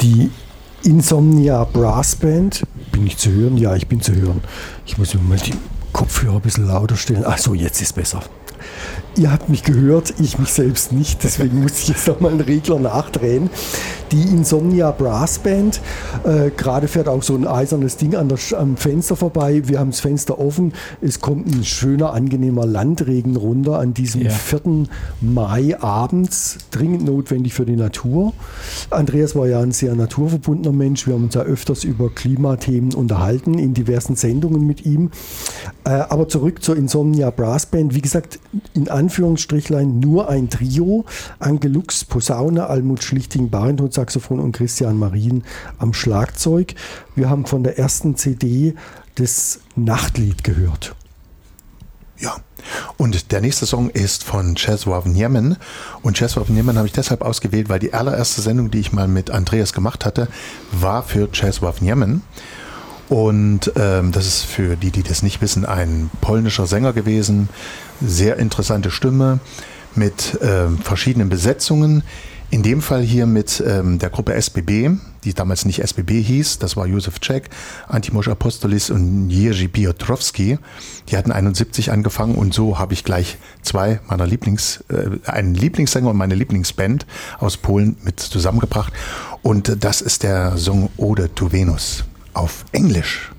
Die Insomnia Brass Band. Bin ich zu hören? Ja, ich bin zu hören. Ich muss mal die Kopfhörer ein bisschen lauter stellen. Ach so, jetzt ist besser. Ihr habt mich gehört, ich mich selbst nicht, deswegen muss ich jetzt nochmal einen Regler nachdrehen. Die Insomnia Brass Band, gerade fährt auch so ein eisernes Ding am Fenster vorbei. Wir haben das Fenster offen, es kommt ein schöner, angenehmer Landregen runter an diesem 4. Mai abends, dringend notwendig für die Natur. Andreas war ja ein sehr naturverbundener Mensch, wir haben uns ja öfters über Klimathemen unterhalten, in diversen Sendungen mit ihm. Aber zurück zur Insomnia Brass Band, wie gesagt, in Anführungsstrichlein nur ein Trio. Anke Lux, Posaune, Almut Schlichting, Baritonsaxophon und Christian Marien am Schlagzeug. Wir haben von der ersten CD das Nachtlied gehört. Ja, und der nächste Song ist von Czesław Niemen. Und Czesław Niemen habe ich deshalb ausgewählt, weil die allererste Sendung, die ich mal mit Andreas gemacht hatte, war für Czesław Niemen. Und das ist für die, die das nicht wissen, ein polnischer Sänger gewesen. Sehr interessante Stimme mit verschiedenen Besetzungen. In dem Fall hier mit der Gruppe SBB, die damals nicht SBB hieß. Das war Józef Czech, Antimoš Apostolis und Jerzy Piotrowski. Die hatten 71 angefangen und so habe ich gleich zwei meiner einen Lieblingssänger und meine Lieblingsband aus Polen mit zusammengebracht. Und das ist der Song Ode to Venus auf Englisch.